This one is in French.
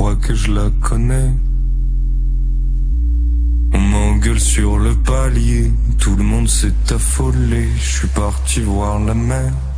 crois que je la connais. On m'engueule sur le palier, tout le monde s'est affolé. Je suis parti voir la mer.